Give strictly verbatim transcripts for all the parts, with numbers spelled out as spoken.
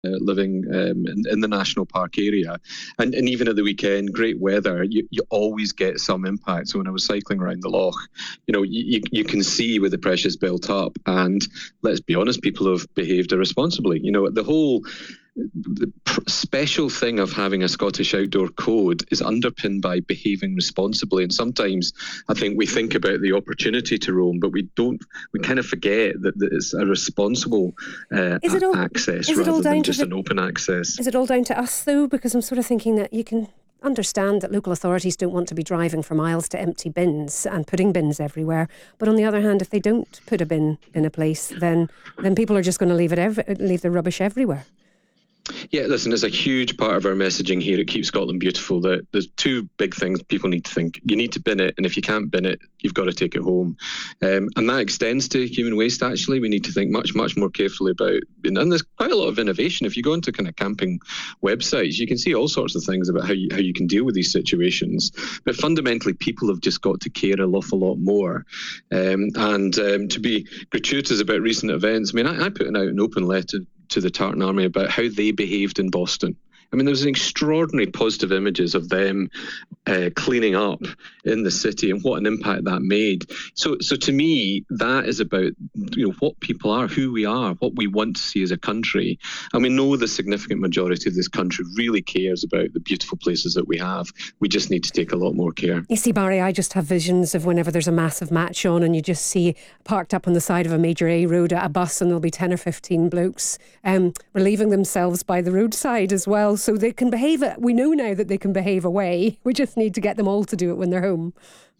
Uh, living um, in, in the national park area, and, and even at the weekend, great weather, you, you always get some impact. So when I was cycling around the loch, you know, you, you can see where the pressure's built up, and let's be honest, people have behaved irresponsibly. You know, the whole the pr- special thing of having a Scottish outdoor code is underpinned by behaving responsibly. And sometimes I think we think about the opportunity to roam, but we don't, we kind of forget that, that it's a responsible uh, is it all, access is it rather all down than to just the, an open access. Is it all down to us though? Because I'm sort of thinking that you can understand that local authorities don't want to be driving for miles to empty bins and putting bins everywhere. But on the other hand, if they don't put a bin in a place, then then people are just going to leave it ev- leave the rubbish everywhere. Yeah, listen, it's a huge part of our messaging here at Keep Scotland Beautiful that there's two big things people need to think. You need to bin it, and if you can't bin it, you've got to take it home. Um, and that extends to human waste, actually. We need to think much, much more carefully about, and there's quite a lot of innovation. If you go into kind of camping websites, you can see all sorts of things about how you, how you can deal with these situations. But fundamentally, people have just got to care an awful lot more. Um, and um, to be gratuitous about recent events, I mean, I, I put out an open letter to the Tartan Army about how they behaved in Boston. I mean, there was an extraordinary positive images of them uh, cleaning up in the city and what an impact that made. So, so to me, that is about, you know, what people are, who we are, what we want to see as a country. And we know the significant majority of this country really cares about the beautiful places that we have. We just need to take a lot more care. You see, Barry, I just have visions of whenever there's a massive match on and you just see parked up on the side of a major A road a bus, and there'll be ten or fifteen blokes um, relieving themselves by the roadside as well. So they can behave, we know now that they can behave away. We just need to get them all to do it when they're home.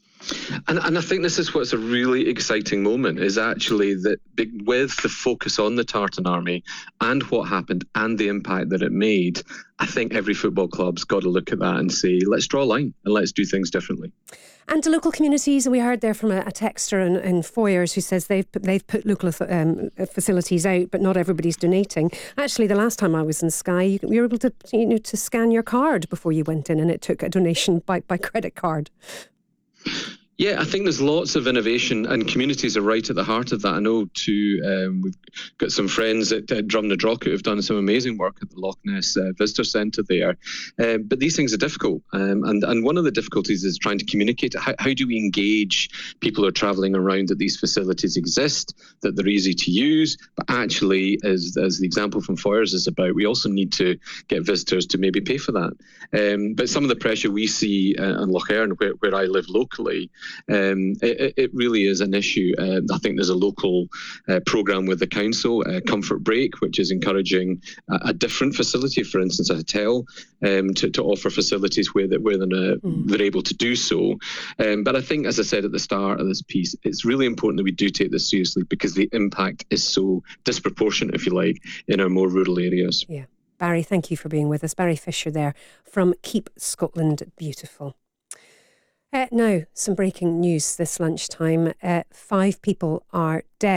And, and I think this is what's a really exciting moment, is actually that with the focus on the Tartan Army and what happened and the impact that it made, I think every football club's got to look at that and say, let's draw a line and let's do things differently. And to local communities, we heard there from a, a texter in, in Foyers who says they've put, they've put local um, facilities out, but not everybody's donating. Actually, the last time I was in Skye, you, you were able to, you know, to scan your card before you went in, and it took a donation by, by credit card. Yeah, I think there's lots of innovation, and communities are right at the heart of that. I know too, um, we've got some friends at uh, Drumnadrochit who've done some amazing work at the Loch Ness uh, Visitor Centre there. Uh, but these things are difficult. Um, and, and one of the difficulties is trying to communicate. How, how do we engage people who are travelling around that these facilities exist, that they're easy to use? But actually, as, as the example from Foyers is about, we also need to get visitors to maybe pay for that. Um, but some of the pressure we see uh, in Loch Earn, where, where I live locally, Um, it, it really is an issue. Uh, I think there's a local uh, programme with the council, uh, Comfort Break, which is encouraging a, a different facility, for instance, a hotel, um, to, to offer facilities where, that, where they're, uh, mm. they're able to do so. Um, but I think, as I said at the start of this piece, it's really important that we do take this seriously, because the impact is so disproportionate, if you like, in our more rural areas. Yeah. Barry, thank you for being with us. Barry Fisher there from Keep Scotland Beautiful. Uh, now, some breaking news this lunchtime. Uh, five people are dead.